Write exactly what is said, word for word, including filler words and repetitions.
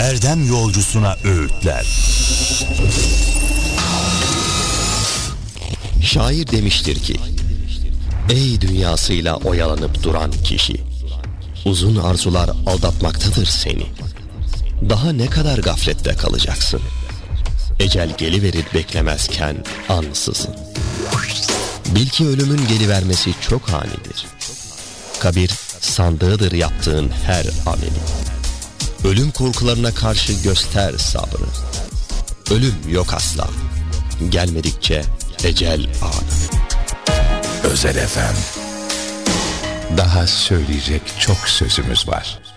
erdem yolcusuna öğütler. Şair demiştir ki, ey dünyasıyla oyalanıp duran kişi, uzun arzular aldatmaktadır seni. Daha ne kadar gaflette kalacaksın? Ecel geliverir beklemezken ansızın. Bil ki ölümün gelivermesi çok hanidir. Kabir sandığıdır yaptığın her ameli. Ölüm korkularına karşı göster sabrı. Ölüm yok asla. Gelmedikçe ecel anı. Özel F M. Daha söyleyecek çok sözümüz var.